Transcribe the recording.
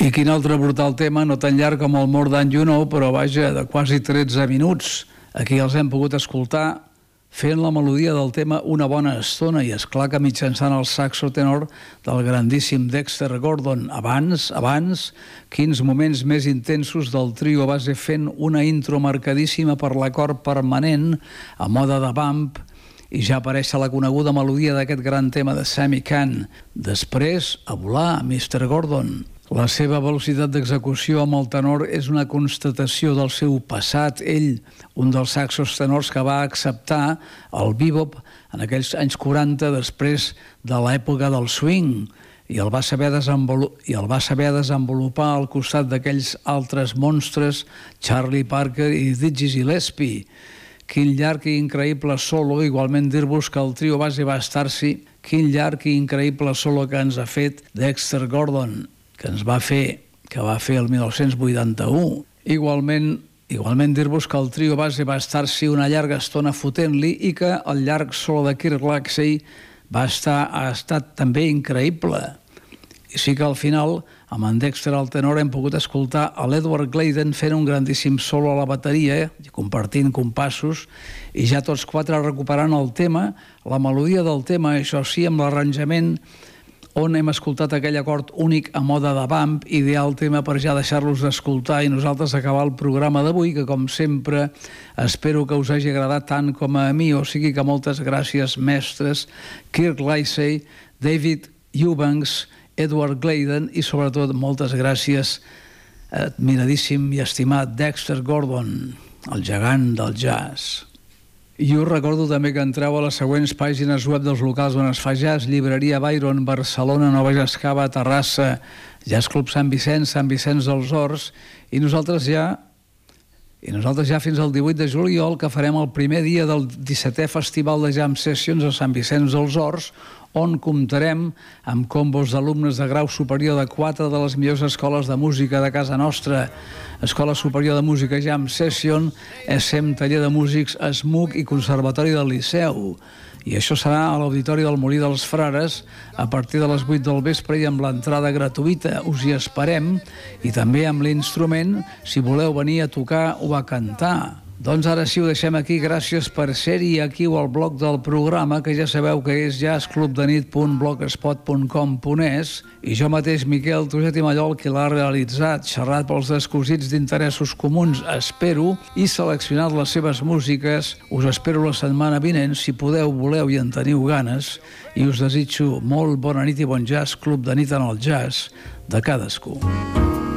I quin altre brutal tema, no tan llarg com el More Than You Know, però vaja, de quasi 13 minuts. Aquí els hem pogut escoltar fent la melodia del tema una bona estona, i és clar que mitjançant el saxo tenor del grandíssim Dexter Gordon. Abans, quins moments més intensos del trio va ser fent una intro marcadíssima per l'acord permanent a moda de bump, i ja apareix la coneguda melodia d'aquest gran tema de Sammy Cahn. Després, a volar, Mr. Gordon. La seva velocitat d'execució amb el tenor és una constatació del seu passat. Ell, un dels saxos tenors que va acceptar el bebop en aquells anys 40 després de l'època del swing, i el va saber desenvolupar al costat d'aquells altres monstres, Charlie Parker i Dizzy Gillespie. Quin llarg i increïble solo, igualment dir-vos que el trio base va estar-s'hi. Quin llarg i increïble solo que ens ha fet Dexter Gordon, que va fer el 1981. Igualment dir-vos que el trio base va estar-s'hi una llarga estona fotent-li, i que el llarg solo de Kirk Laxey ha estat també increïble. I sí que al final, amb en Dexter al tenor, hem pogut escoltar a l'Edward Glayden fent un grandíssim solo a la bateria, compartint compassos, i ja tots quatre recuperant el tema, la melodia del tema, això sí, amb l'arranjament on hem escoltat aquell acord únic a moda de bump, ideal tema per ja deixar-los d'escoltar i nosaltres acabar el programa d'avui, que com sempre espero que us hagi agradat tant com a mi, o sigui que moltes gràcies, mestres Kirk Laxey, David Eubanks, Edward Glayden, i sobretot moltes gràcies, admiradíssim i estimat Dexter Gordon, el gegant del jazz. I us recordo també que entreu a les següents pàgines web dels locals on es fa jazz: Llibreria Byron, Barcelona, Nova Jascava, Terrassa, Jazz Club Sant Vicenç dels Horts, i nosaltres ja fins al 18 de juliol, que farem el primer dia del 17è Festival de Jam Sessions a Sant Vicenç dels Horts, on comptarem amb combos d'alumnes de grau superior de 4 de les millors escoles de música de casa nostra: Escola Superior de Música Jam Session, ESEM, Taller de Músics, ESMUC i Conservatori del Liceu. I això serà a l'Auditori del Molí dels Frares a partir de les 8 del vespre, i amb l'entrada gratuïta. Us hi esperem, i també amb l'instrument, si voleu venir a tocar o a cantar. Doncs ara sí, ho deixem aquí. Gràcies per ser-hi. Aquí o al blog del programa, que ja sabeu que és jazzclubdenit.blogspot.com.es, i jo mateix, Miquel Tuset i Mallol, qui l'ha realitzat, xerrat pels descosits d'interessos comuns, espero, i seleccionat les seves músiques. Us espero la setmana vinent, si podeu, voleu i en teniu ganes, i us desitjo molt bona nit i bon jazz, Club de Nit en el jazz de cadascú.